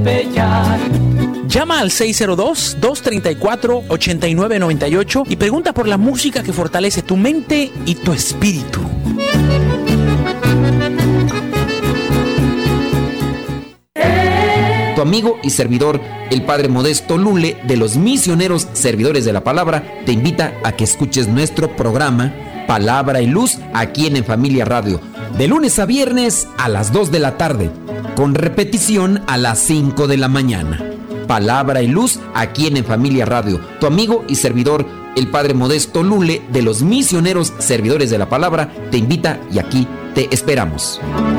Tepeyac. Llama al 602-234-8998 y pregunta por la música que fortalece tu mente y tu espíritu. Tu amigo y servidor, el Padre Modesto Lule, de los Misioneros Servidores de la Palabra, te invita a que escuches nuestro programa Palabra y Luz aquí en Familia Radio, de lunes a viernes a las 2 de la tarde, con repetición a las 5 de la mañana. Palabra y Luz aquí en Familia Radio. Tu amigo y servidor, el Padre Modesto Lule, de los Misioneros Servidores de la Palabra, te invita y aquí te esperamos.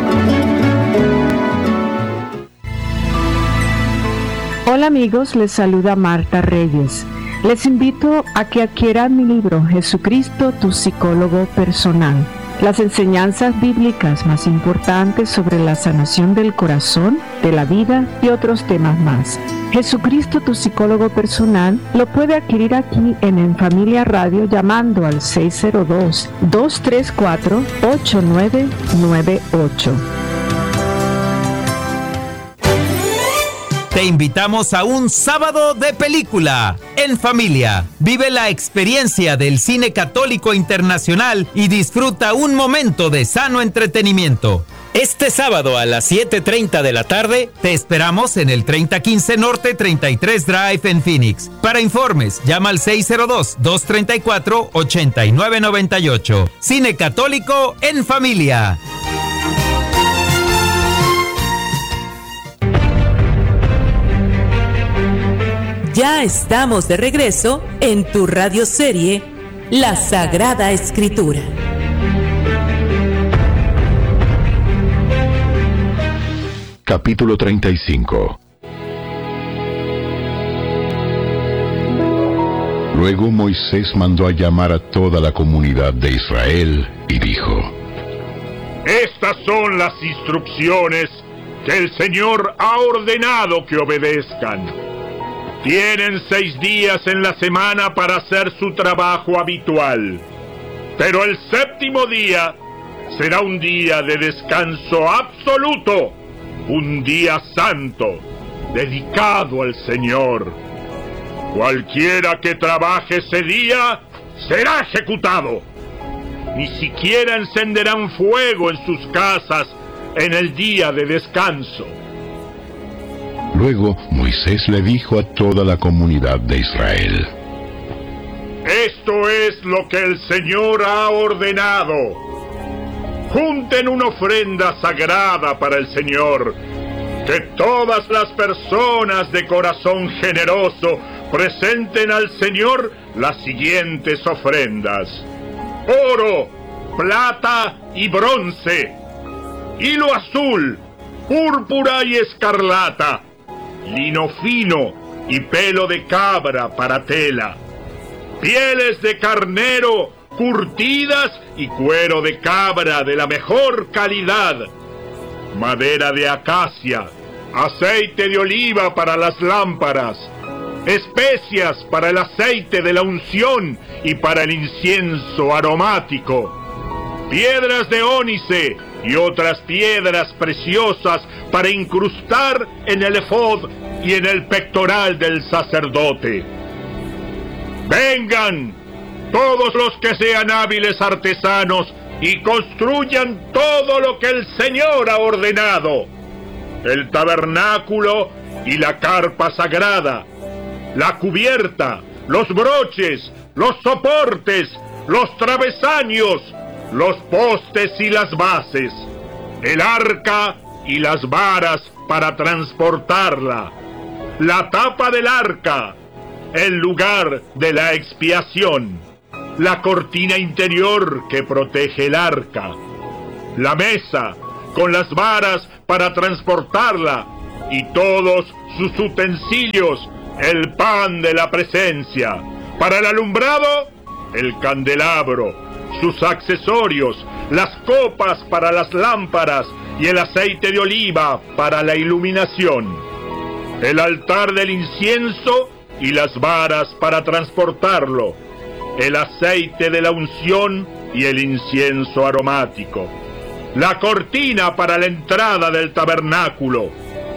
Hola amigos, les saluda Marta Reyes. Les invito a que adquieran mi libro Jesucristo, tu psicólogo personal. Las enseñanzas bíblicas más importantes sobre la sanación del corazón, de la vida y otros temas más. Jesucristo, tu psicólogo personal, lo puede adquirir aquí en Familia Radio llamando al 602-234-8998. Te invitamos a un sábado de película en familia. Vive la experiencia del cine católico internacional y disfruta un momento de sano entretenimiento. Este sábado a las 7:30 de la tarde te esperamos en el 3015 Norte 33 Drive en Phoenix. Para informes, llama al 602-234-8998. Cine católico en familia. Ya estamos de regreso en tu radioserie La Sagrada Escritura. Capítulo 35. Luego Moisés mandó a llamar a toda la comunidad de Israel y dijo: Estas son las instrucciones que el Señor ha ordenado que obedezcan. Tienen 6 días en la semana para hacer su trabajo habitual, pero el 7º día será un día de descanso absoluto, un día santo, dedicado al Señor. Cualquiera que trabaje ese día será ejecutado. Ni siquiera encenderán fuego en sus casas en el día de descanso. Luego Moisés le dijo a toda la comunidad de Israel: Esto es lo que el Señor ha ordenado. Junten una ofrenda sagrada para el Señor. Que todas las personas de corazón generoso presenten al Señor las siguientes ofrendas: oro, plata y bronce, hilo azul, púrpura y escarlata, lino fino y pelo de cabra para tela, pieles de carnero curtidas y cuero de cabra de la mejor calidad, madera de acacia, aceite de oliva para las lámparas, especias para el aceite de la unción y para el incienso aromático, piedras de ónice y otras piedras preciosas para incrustar en el efod y en el pectoral del sacerdote. Vengan todos los que sean hábiles artesanos y construyan todo lo que el Señor ha ordenado: el tabernáculo y la carpa sagrada, la cubierta, los broches, los soportes, los travesaños, los postes y las bases, el arca y las varas para transportarla, la tapa del arca, el lugar de la expiación, la cortina interior que protege el arca, la mesa con las varas para transportarla y todos sus utensilios, el pan de la presencia, para el alumbrado, el candelabro, sus accesorios, las copas para las lámparas y el aceite de oliva para la iluminación, el altar del incienso y las varas para transportarlo, el aceite de la unción y el incienso aromático, la cortina para la entrada del tabernáculo,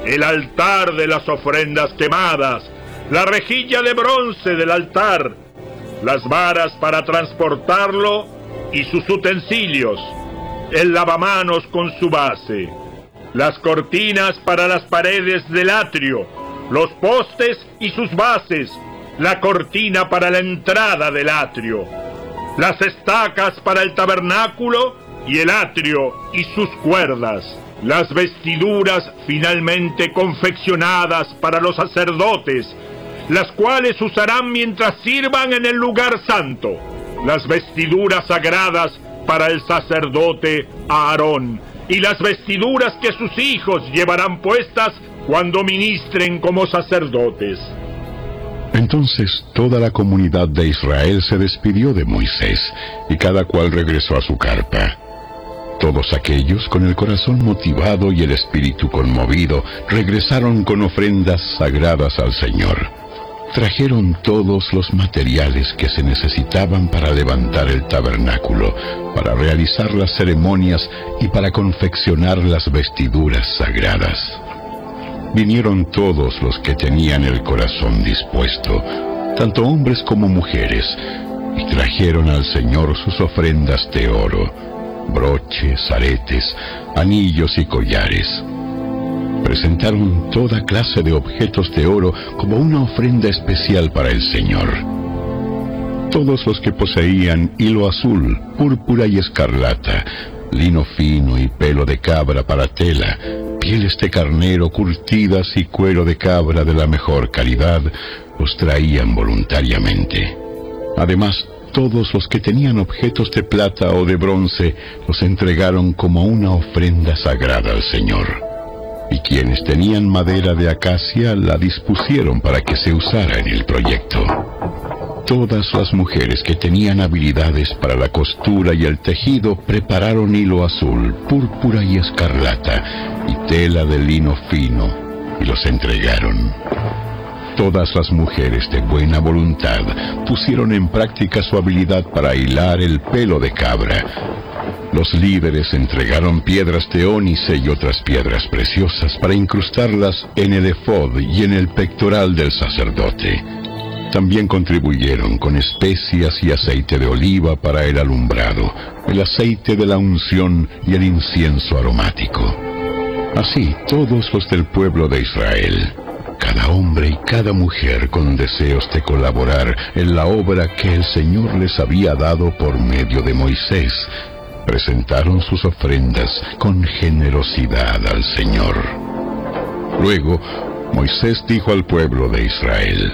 el altar de las ofrendas quemadas, la rejilla de bronce del altar, las varas para transportarlo y sus utensilios, el lavamanos con su base, las cortinas para las paredes del atrio, los postes y sus bases, la cortina para la entrada del atrio, las estacas para el tabernáculo y el atrio y sus cuerdas, las vestiduras finalmente confeccionadas para los sacerdotes, las cuales usarán mientras sirvan en el lugar santo, las vestiduras sagradas para el sacerdote Aarón, y las vestiduras que sus hijos llevarán puestas cuando ministren como sacerdotes. Entonces toda la comunidad de Israel se despidió de Moisés, y cada cual regresó a su carpa. Todos aquellos con el corazón motivado y el espíritu conmovido regresaron con ofrendas sagradas al Señor. Trajeron todos los materiales que se necesitaban para levantar el tabernáculo, para realizar las ceremonias y para confeccionar las vestiduras sagradas. Vinieron todos los que tenían el corazón dispuesto, tanto hombres como mujeres, y trajeron al Señor sus ofrendas de oro, broches, aretes, anillos y collares. Presentaron toda clase de objetos de oro como una ofrenda especial para el Señor. Todos los que poseían hilo azul, púrpura y escarlata, lino fino y pelo de cabra para tela, pieles de carnero curtidas y cuero de cabra de la mejor calidad, los traían voluntariamente. Además, todos los que tenían objetos de plata o de bronce los entregaron como una ofrenda sagrada al Señor. Y quienes tenían madera de acacia la dispusieron para que se usara en el proyecto. Todas las mujeres que tenían habilidades para la costura y el tejido prepararon hilo azul, púrpura y escarlata, y tela de lino fino, y los entregaron. Todas las mujeres de buena voluntad pusieron en práctica su habilidad para hilar el pelo de cabra. Los líderes entregaron piedras de ónice y otras piedras preciosas para incrustarlas en el efod y en el pectoral del sacerdote. También contribuyeron con especias y aceite de oliva para el alumbrado, el aceite de la unción y el incienso aromático. Así, todos los del pueblo de Israel, cada hombre y cada mujer con deseos de colaborar en la obra que el Señor les había dado por medio de Moisés, presentaron sus ofrendas con generosidad al Señor. Luego, Moisés dijo al pueblo de Israel: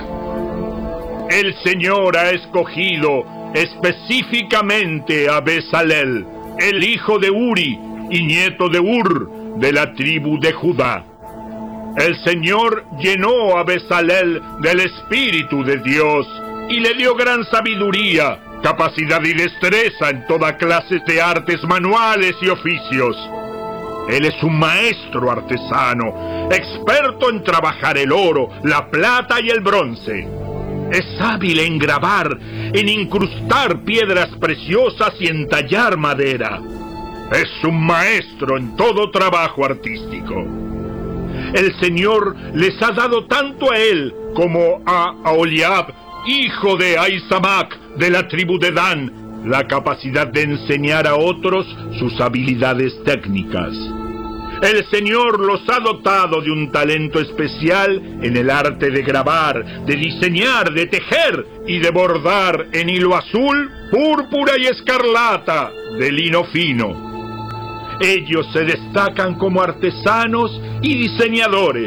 El Señor ha escogido específicamente a Bezalel, el hijo de Uri y nieto de Ur, de la tribu de Judá. El Señor llenó a Bezalel del Espíritu de Dios y le dio gran sabiduría, capacidad y destreza en toda clase de artes manuales y oficios. Él es un maestro artesano, experto en trabajar el oro, la plata y el bronce. Es hábil en grabar, en incrustar piedras preciosas y en tallar madera. Es un maestro en todo trabajo artístico. El Señor les ha dado tanto a él como a Aholiab, hijo de Ahisamac, de la tribu de Dan, la capacidad de enseñar a otros sus habilidades técnicas. El Señor los ha dotado de un talento especial en el arte de grabar, de diseñar, de tejer y de bordar en hilo azul, púrpura y escarlata, de lino fino. Ellos se destacan como artesanos y diseñadores.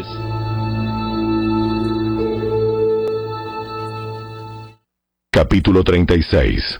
Capítulo 36.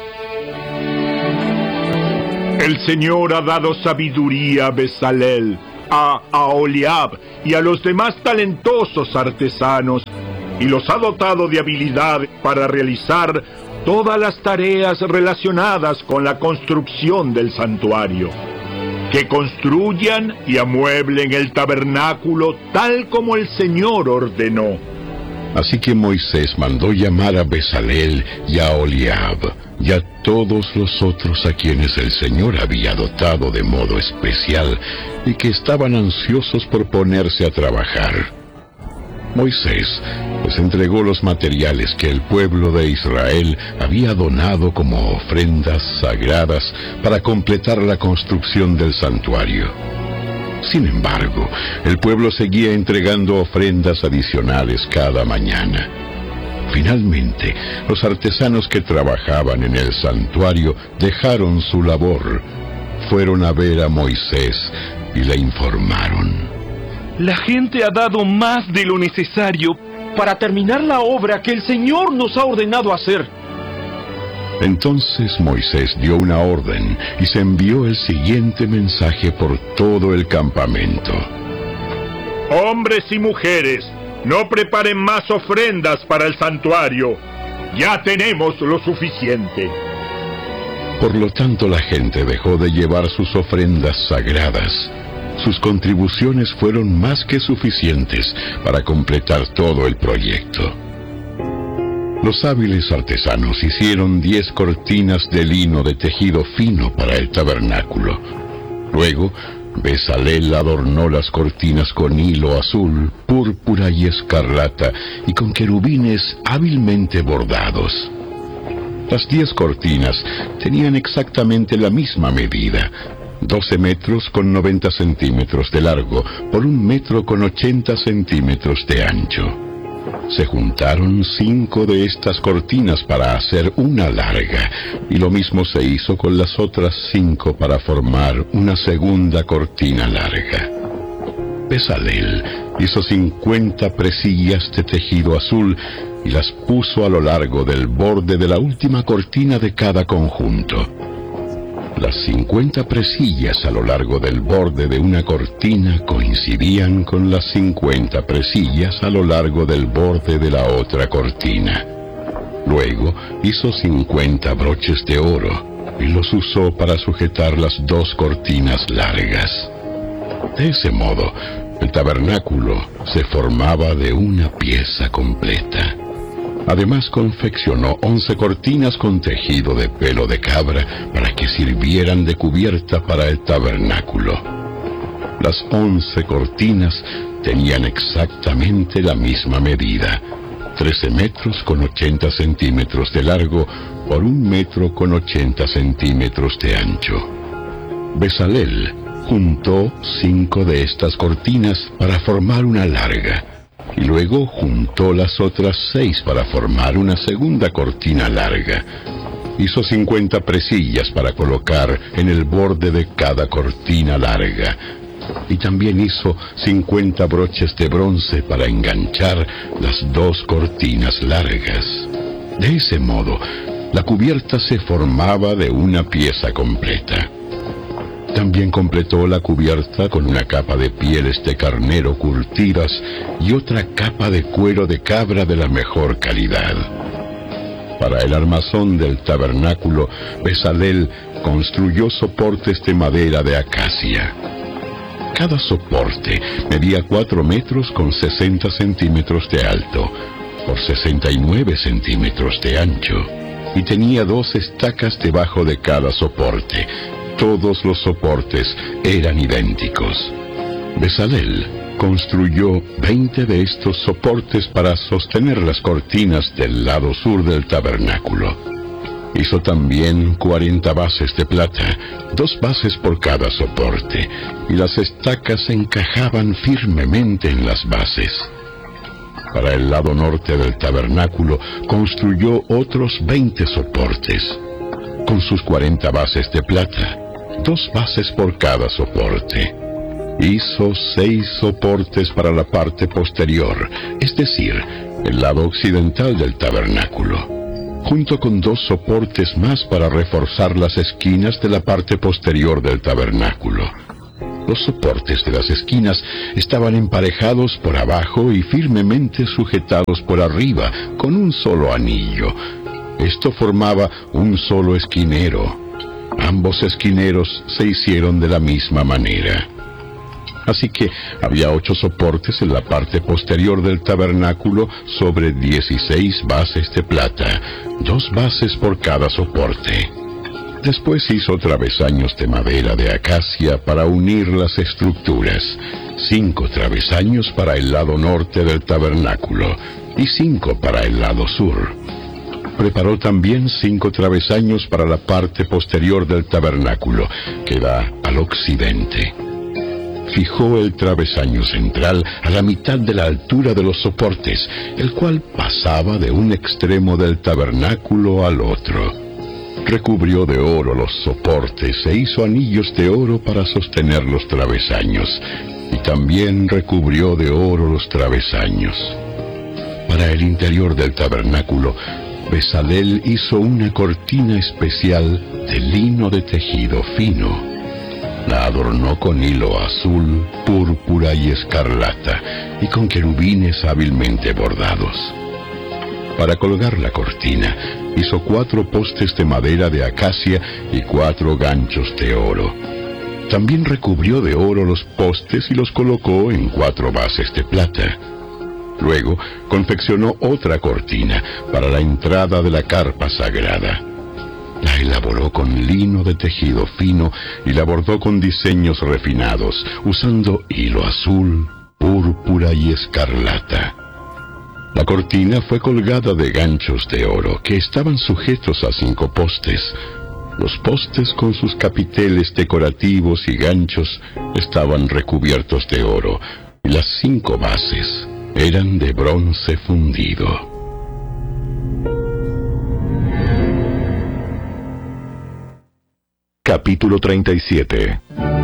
El Señor ha dado sabiduría a Bezalel, a Aholiab y a los demás talentosos artesanos, y los ha dotado de habilidad para realizar todas las tareas relacionadas con la construcción del santuario. Que construyan y amueblen el tabernáculo tal como el Señor ordenó. Así que Moisés mandó llamar a Bezalel y a Aholiab, y a todos los otros a quienes el Señor había dotado de modo especial y que estaban ansiosos por ponerse a trabajar. Moisés les entregó los materiales que el pueblo de Israel había donado como ofrendas sagradas para completar la construcción del santuario. Sin embargo, el pueblo seguía entregando ofrendas adicionales cada mañana. Finalmente, los artesanos que trabajaban en el santuario dejaron su labor. Fueron a ver a Moisés y le informaron: la gente ha dado más de lo necesario para terminar la obra que el Señor nos ha ordenado hacer. Entonces Moisés dio una orden y se envió el siguiente mensaje por todo el campamento: hombres y mujeres, no preparen más ofrendas para el santuario. Ya tenemos lo suficiente. Por lo tanto, la gente dejó de llevar sus ofrendas sagradas. Sus contribuciones fueron más que suficientes para completar todo el proyecto. Los hábiles artesanos hicieron 10 cortinas de lino de tejido fino para el tabernáculo. Luego, Bezalel adornó las cortinas con hilo azul, púrpura y escarlata, y con querubines hábilmente bordados. Las 10 cortinas tenían exactamente la misma medida: 12 metros con 90 centímetros de largo por 1 metro con 80 centímetros de ancho. Se juntaron 5 de estas cortinas para hacer una larga, y lo mismo se hizo con las otras 5 para formar una segunda cortina larga. Bezalel hizo 50 presillas de tejido azul y las puso a lo largo del borde de la última cortina de cada conjunto. Las 50 presillas a lo largo del borde de una cortina coincidían con las 50 presillas a lo largo del borde de la otra cortina. Luego hizo 50 broches de oro y los usó para sujetar las 2 cortinas largas. De ese modo, el tabernáculo se formaba de una pieza completa. Además, confeccionó 11 cortinas con tejido de pelo de cabra para que sirvieran de cubierta para el tabernáculo. Las 11 cortinas tenían exactamente la misma medida: 13 metros con 80 centímetros de largo por 1 metro con 80 centímetros de ancho. Bezalel juntó 5 de estas cortinas para formar una larga, y luego juntó las otras 6 para formar una segunda cortina larga. Hizo 50 presillas para colocar en el borde de cada cortina larga, y también hizo 50 broches de bronce para enganchar las 2 cortinas largas. De ese modo, la cubierta se formaba de una pieza completa. También completó la cubierta con una capa de pieles de carnero curtidas y otra capa de cuero de cabra de la mejor calidad. Para el armazón del tabernáculo, Bezalel construyó soportes de madera de acacia. Cada soporte medía 4 metros con 60 centímetros de alto por 69 centímetros de ancho, y tenía 2 estacas debajo de cada soporte. Todos los soportes eran idénticos. Bezalel construyó 20 de estos soportes para sostener las cortinas del lado sur del tabernáculo. Hizo también 40 bases de plata, 2 bases por cada soporte, y las estacas se encajaban firmemente en las bases. Para el lado norte del tabernáculo construyó otros 20 soportes, con sus 40 bases de plata, 2 bases por cada soporte. Hizo 6 soportes para la parte posterior, es decir, el lado occidental del tabernáculo, junto con 2 soportes más para reforzar las esquinas de la parte posterior del tabernáculo. Los soportes de las esquinas estaban emparejados por abajo y firmemente sujetados por arriba con un solo anillo. Esto formaba un solo esquinero. Ambos esquineros se hicieron de la misma manera. Así que había 8 soportes en la parte posterior del tabernáculo sobre 16 bases de plata, 2 bases por cada soporte. Después hizo travesaños de madera de acacia para unir las estructuras, 5 travesaños para el lado norte del tabernáculo y 5 para el lado sur. Preparó también 5 travesaños para la parte posterior del tabernáculo, que da al occidente. Fijó el travesaño central a la mitad de la altura de los soportes, el cual pasaba de un extremo del tabernáculo al otro. Recubrió de oro los soportes e hizo anillos de oro para sostener los travesaños, y también recubrió de oro los travesaños. Para el interior del tabernáculo, Bezalel hizo una cortina especial de lino de tejido fino. La adornó con hilo azul, púrpura y escarlata, y con querubines hábilmente bordados. Para colgar la cortina, hizo 4 postes de madera de acacia y 4 ganchos de oro. También recubrió de oro los postes y los colocó en 4 bases de plata. Luego, confeccionó otra cortina para la entrada de la carpa sagrada. La elaboró con lino de tejido fino y la bordó con diseños refinados, usando hilo azul, púrpura y escarlata. La cortina fue colgada de ganchos de oro que estaban sujetos a 5 postes. Los postes con sus capiteles decorativos y ganchos estaban recubiertos de oro, y las 5 bases eran de bronce fundido. Capítulo 37.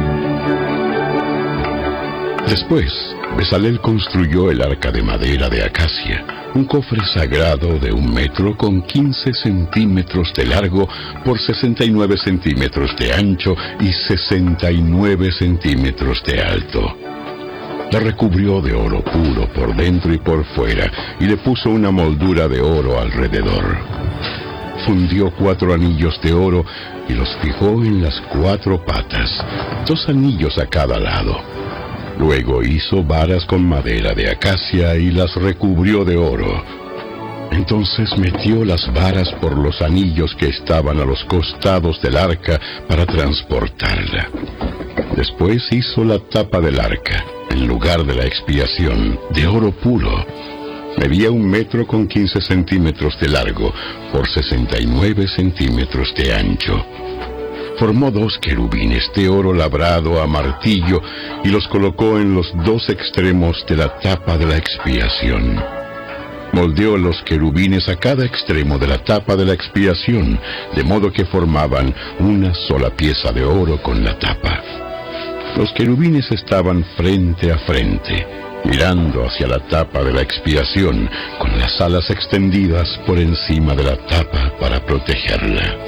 Después, Bezalel construyó el arca de madera de acacia, un cofre sagrado de 1 metro con 15 centímetros de largo por 69 centímetros de ancho y 69 centímetros de alto. La recubrió de oro puro por dentro y por fuera, y le puso una moldura de oro alrededor. Fundió 4 anillos de oro y los fijó en las 4 patas, 2 anillos a cada lado. Luego hizo varas con madera de acacia y las recubrió de oro. Entonces metió las varas por los anillos que estaban a los costados del arca para transportarla. Después hizo la tapa del arca, en lugar de la expiación, de oro puro. Medía 1 metro con 15 centímetros de largo por 69 centímetros de ancho. Formó 2 querubines de oro labrado a martillo y los colocó en los 2 extremos de la tapa de la expiación. Moldeó los querubines a cada extremo de la tapa de la expiación, de modo que formaban una sola pieza de oro con la tapa. Los querubines estaban frente a frente, mirando hacia la tapa de la expiación, con las alas extendidas por encima de la tapa para protegerla.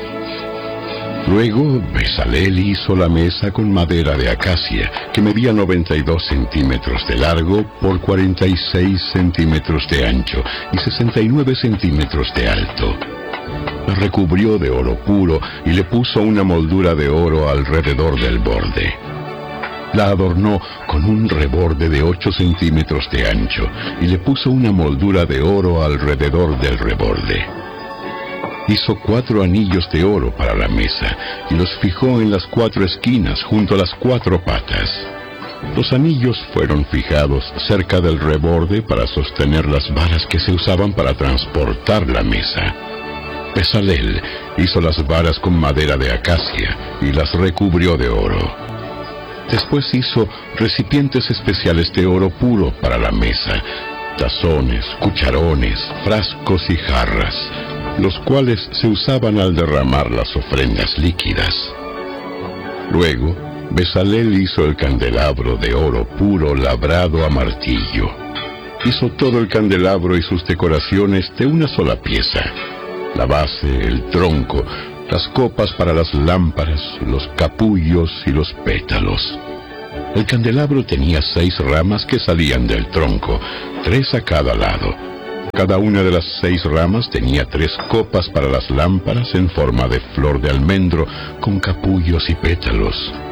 Luego, Bezalel hizo la mesa con madera de acacia, que medía 92 centímetros de largo por 46 centímetros de ancho y 69 centímetros de alto. La recubrió de oro puro y le puso una moldura de oro alrededor del borde. La adornó con un reborde de 8 centímetros de ancho y le puso una moldura de oro alrededor del reborde. Hizo 4 anillos de oro para la mesa y los fijó en las 4 esquinas junto a las 4 patas. Los anillos fueron fijados cerca del reborde para sostener las varas que se usaban para transportar la mesa. Bezalel hizo las varas con madera de acacia y las recubrió de oro. Después hizo recipientes especiales de oro puro para la mesa, tazones, cucharones, frascos y jarras, los cuales se usaban al derramar las ofrendas líquidas. Luego, Bezalel hizo el candelabro de oro puro labrado a martillo. Hizo todo el candelabro y sus decoraciones de una sola pieza: la base, el tronco, las copas para las lámparas, los capullos y los pétalos. El candelabro tenía 6 ramas que salían del tronco, 3 a cada lado. Cada una de las 6 ramas tenía 3 copas para las lámparas en forma de flor de almendro con capullos y pétalos.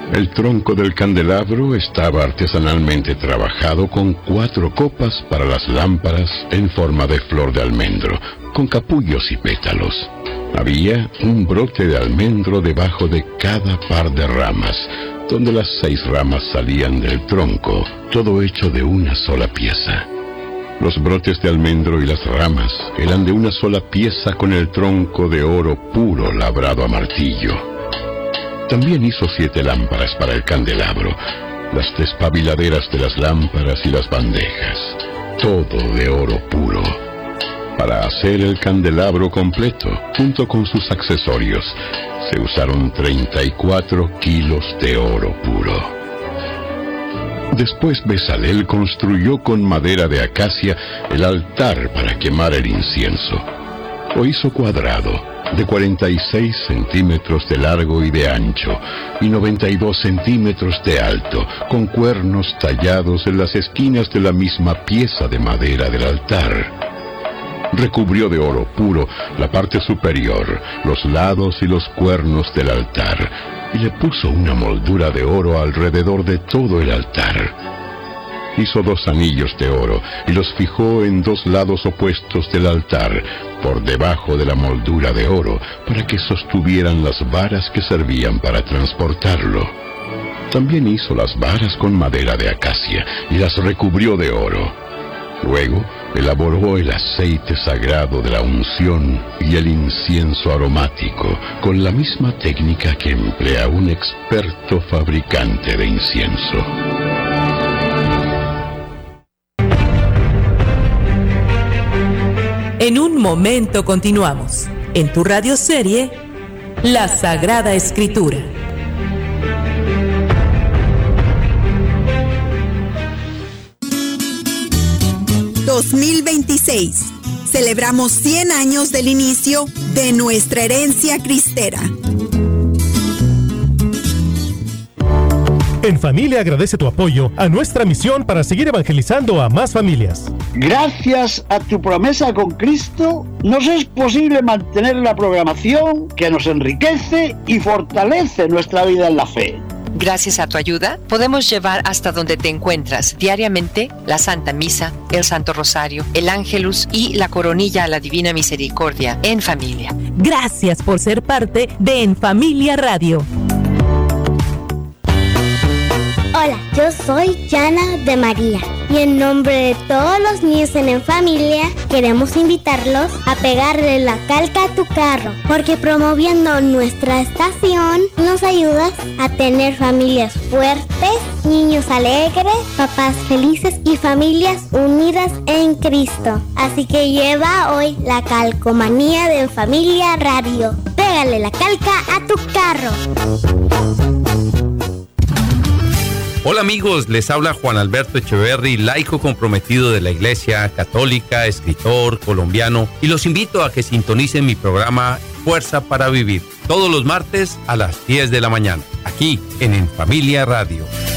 El tronco del candelabro estaba artesanalmente trabajado con 4 copas para las lámparas en forma de flor de almendro, con capullos y pétalos. Había un brote de almendro debajo de cada par de ramas, donde las 6 ramas salían del tronco, todo hecho de una sola pieza. Los brotes de almendro y las ramas eran de una sola pieza con el tronco de oro puro labrado a martillo. También hizo 7 lámparas para el candelabro, las despabiladeras de las lámparas y las bandejas, todo de oro puro. Para hacer el candelabro completo, junto con sus accesorios, se usaron 34 kilos de oro puro. Después Bezalel construyó con madera de acacia el altar para quemar el incienso. Lo hizo cuadrado, de 46 centímetros de largo y de ancho, y 92 centímetros de alto, con cuernos tallados en las esquinas de la misma pieza de madera del altar. Recubrió de oro puro la parte superior, los lados y los cuernos del altar, y le puso una moldura de oro alrededor de todo el altar. Hizo 2 anillos de oro y los fijó en 2 lados opuestos del altar, por debajo de la moldura de oro, para que sostuvieran las varas que servían para transportarlo. También hizo las varas con madera de acacia y las recubrió de oro. Luego elaboró el aceite sagrado de la unción y el incienso aromático, con la misma técnica que emplea un experto fabricante de incienso. En un momento continuamos, en tu radioserie, La Sagrada Escritura. ...2026... celebramos 100 años del inicio de nuestra herencia cristera. En Familia agradece tu apoyo a nuestra misión para seguir evangelizando a más familias. Gracias a tu promesa con Cristo, nos es posible mantener la programación que nos enriquece y fortalece nuestra vida en la fe. Gracias a tu ayuda, podemos llevar hasta donde te encuentras diariamente la Santa Misa, el Santo Rosario, el Ángelus y la Coronilla a la Divina Misericordia en familia. Gracias por ser parte de En Familia Radio. Hola, yo soy Yana de María y en nombre de todos los niños en Familia queremos invitarlos a pegarle la calca a tu carro, porque promoviendo nuestra estación nos ayudas a tener familias fuertes, niños alegres, papás felices y familias unidas en Cristo. Así que lleva hoy la calcomanía de Familia Radio. Pégale la calca a tu carro. Hola amigos, les habla Juan Alberto Echeverry, laico comprometido de la Iglesia Católica, escritor colombiano, y los invito a que sintonicen mi programa Fuerza para Vivir, todos los martes a las 10 de la mañana, aquí en Familia Radio.